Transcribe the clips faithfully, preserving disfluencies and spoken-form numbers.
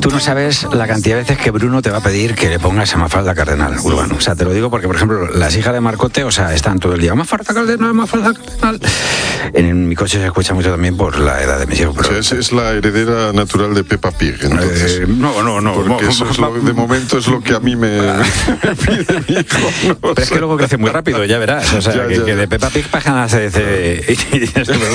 Tú no sabes la cantidad de veces que Bruno te va a pedir que le pongas a Mafalda Cardenal, Urbano. O sea, te lo digo porque, por ejemplo, las hijas de Marcote, o sea, están todo el día, Mafalda Cardenal, Mafalda Cardenal. En mi coche se escucha mucho también por la edad de mis hijos. Pero... O sea, es, es la heredera natural de Peppa Pig, entonces. Eh, no, no, no. Porque no, eso es lo, de momento es lo que a mí me, me pide mi hijo. No, pero es que luego crece muy rápido, ya verás. O sea, ya, que, ya, que de Peppa Pig pasan a C D C.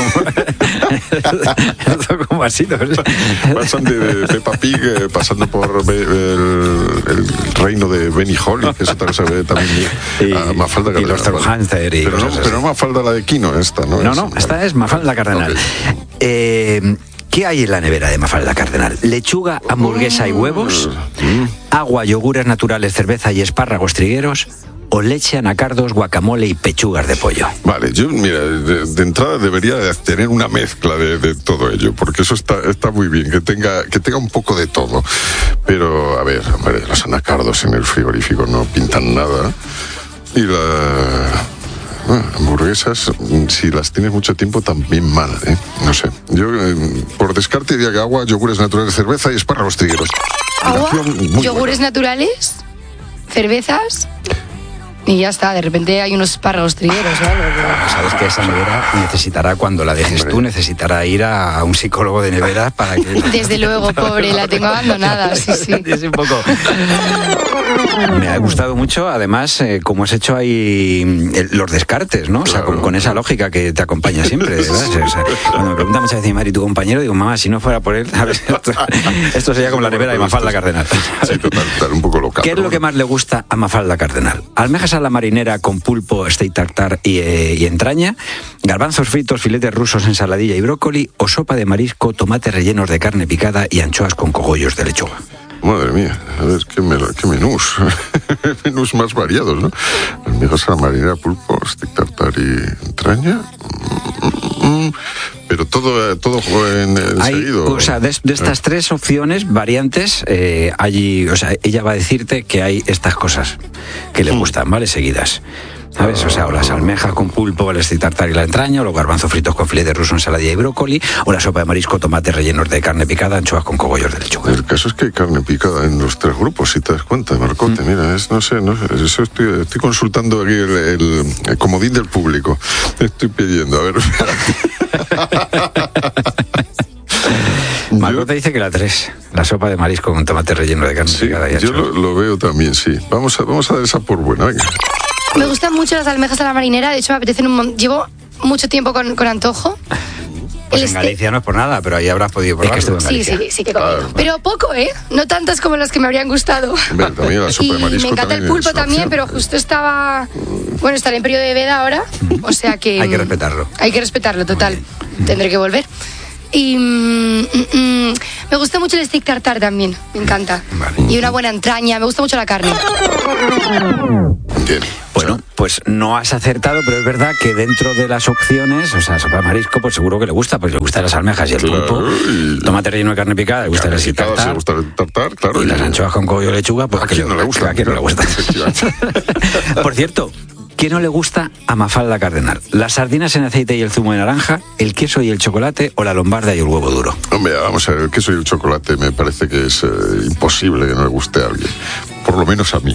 Esto como así, ¿no? Pasan de, de Peppa Pig, eh, pasando por el, el reino de Benny Holly, que es otra cosa que también y, a Mafalda Cardenal. Y los Trojánster y pero no, pero no Mafalda la de Kino, esta, ¿no? No, es, no, esta vale. Es Mafalda Cardenal. Okay. Eh, ¿Qué hay en la nevera de Mafalda Cardenal? Lechuga, hamburguesa y huevos, mm. agua, yogures naturales, cerveza y espárragos trigueros, o leche, anacardos, guacamole y pechugas de pollo. Vale, yo, mira, de, de entrada debería de tener una mezcla de, de todo ello, porque eso está, está muy bien, que tenga, que tenga un poco de todo. Pero, a ver, hombre, los anacardos en el frigorífico no pintan nada. Y la... Bueno, hamburguesas, si las tienes mucho tiempo, también mal, ¿eh? No sé. Yo, eh, por descarte, diría que agua, yogures naturales, cerveza y espárragos trigueros. ¿Agua? ¿Yogures buena. naturales? ¿Cervezas? Y ya está, de repente hay unos espárragos trigueros o algo. Sabes que esa nevera necesitará, cuando la dejes tú, necesitará ir a un psicólogo de neveras para que... Desde luego, pobre, la tengo abandonada, sí, sí. Es un poco... Me ha gustado mucho, además, eh, como has hecho ahí eh, los descartes, ¿no? O sea, con, con esa lógica que te acompaña siempre, ¿verdad? O sea, cuando me preguntan muchas veces, Mari, tu compañero, digo, mamá, si no fuera por él, ¿sabes? Esto, esto sería como la nevera de Mafalda Cardenal. Sí, total, total, un poco loca. ¿Qué es lo que más le gusta a Mafalda Cardenal? Almejas a la marinera con pulpo, steak tartar y, eh, y entraña, garbanzos fritos, filetes rusos, ensaladilla y brócoli, o sopa de marisco, tomates rellenos de carne picada y anchoas con cogollos de lechuga. Madre mía, a ver, qué, qué menús, menús más variados, ¿no? Almejas a la marinera, pulpo, steak tartar y entraña. Mm-hmm. Pero todo, todo en, en hay, seguido. O sea, de, de estas eh. tres opciones, variantes, eh, hay, o sea, ella va a decirte que hay estas cosas que le gustan, ¿vale? Seguidas. ¿Sabes? O sea, o las almejas con pulpo, el steak tartar y la entraña, o los garbanzos fritos con filete ruso, ensaladilla y brócoli, o la sopa de marisco, tomates rellenos de carne picada, anchoas con cogollos de lechuga. El caso es que hay carne picada en los tres grupos, si te das cuenta, Marcote. Mm. Mira, es, no sé, no sé, eso estoy, estoy consultando aquí el, el, el comodín del público. Estoy pidiendo, a ver. Marcote dice que la tres, la sopa de marisco con tomate relleno de carne sí, picada y yo lo, lo veo también, sí. Vamos a, vamos a dar esa por buena, venga. Me gustan mucho las almejas a la marinera, de hecho me apetecen un montón. Llevo mucho tiempo con, con antojo. Pues el en Galicia este... no es por nada, pero ahí habrás podido probar. Es que en sí, sí, sí que he comido. Ah, pero poco, ¿eh? No tantas como las que me habrían gustado. Ven, también la sopa de marisco. Y me encanta el pulpo también, pero justo estaba... Bueno, estaré en periodo de veda ahora, o sea que... Hay que respetarlo. Hay que respetarlo, total. Tendré que volver. Y mm, mm, me gusta mucho el steak tartar también, me encanta. Vale. Y una buena entraña, me gusta mucho la carne. Bien. Bueno, pues no has acertado, pero es verdad que dentro de las opciones, o sea, sopa de marisco, pues seguro que le gusta, pues le gustan las almejas y el claro, pulpo, y... tomate relleno de carne picada, le gusta el steak tartar, le gusta el tartar, claro, y, y las anchoas con cogollo de lechuga, pues a que quién no le gusta, a quién no le gusta. Por cierto, ¿qué no le gusta a Mafalda Cardenal? ¿Las sardinas en aceite y el zumo de naranja, el queso y el chocolate, o la lombarda y el huevo duro? Hombre, vamos a ver, el queso y el chocolate me parece que es eh, imposible que no le guste a alguien. Por lo menos a mí.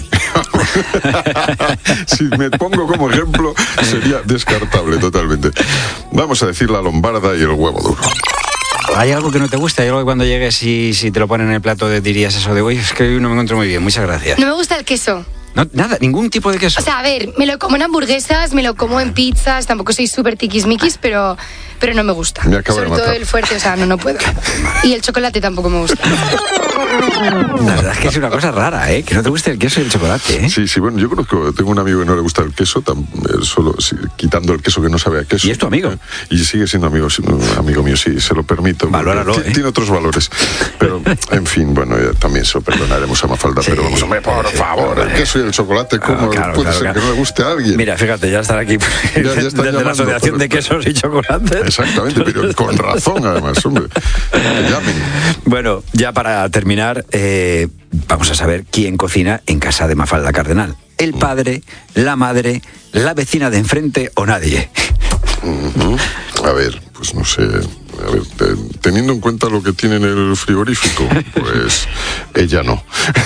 Si me pongo como ejemplo, sería descartable totalmente. Vamos a decir la lombarda y el huevo duro. ¿Hay algo que no te gusta? ¿Hay algo que cuando llegues y si te lo ponen en el plato dirías eso de, uy, es que hoy no me encuentro muy bien, muchas gracias? No me gusta el queso. No, nada, ningún tipo de queso. O sea, a ver, me lo como en hamburguesas, me lo como en pizzas, tampoco soy súper tiquismiquis, pero, pero no me gusta. Me acabo Sobre de todo matar. el fuerte, o sea, no, no puedo. Y el chocolate tampoco me gusta. La verdad es que es una cosa rara, ¿eh? Que no te guste el queso y el chocolate, ¿eh? Sí, sí, bueno, yo conozco, tengo un amigo que no le gusta el queso, tam, solo sí, quitando el queso que no sabe a queso. ¿Y es tu amigo? Eh, y sigue siendo amigo, amigo mío, sí, se lo permito. Valóralo, tiene, ¿eh? tiene otros valores. Pero, en fin, bueno, ya también se lo perdonaremos a Mafalda, sí, pero vamos, hombre, por sí, favor, el queso y el chocolate, ¿cómo ah, claro, puede claro, ser claro. que no le guste a alguien? Mira, fíjate, ya estar aquí ya, ya desde llamando, la Asociación pero, de Quesos y Chocolates. Exactamente, pero con razón, además, hombre. Que llamen. Bueno, ya para terminar, eh, vamos a saber quién cocina en casa de Mafalda Cardenal. ¿El padre, la madre, la vecina de enfrente o nadie? Uh-huh. A ver, pues no sé, a ver, te, teniendo en cuenta lo que tiene en el frigorífico, pues ella no.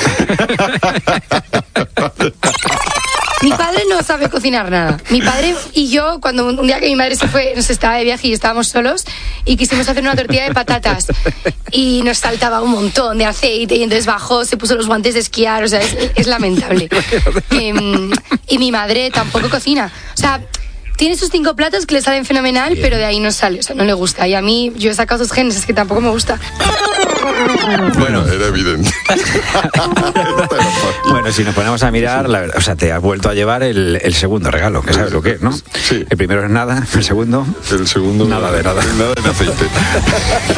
Mi padre no sabe cocinar nada. Mi padre y yo, cuando un día que mi madre se fue, nos estaba de viaje y estábamos solos y quisimos hacer una tortilla de patatas y nos saltaba un montón de aceite y entonces bajó, se puso los guantes de esquiar, o sea, es, es lamentable. Eh, y mi madre tampoco cocina. O sea, tiene sus cinco platos que le salen fenomenal, bien, pero de ahí no sale, o sea, no le gusta. Y a mí, yo he sacado sus genes, es que tampoco me gusta. Bueno, era evidente. Bueno, si nos ponemos a mirar, la verdad, o sea, te has vuelto a llevar el, el segundo regalo, que sabes lo que es, ¿no? Sí. El primero es nada, el segundo... El segundo... Nada de nada. Nada de aceite.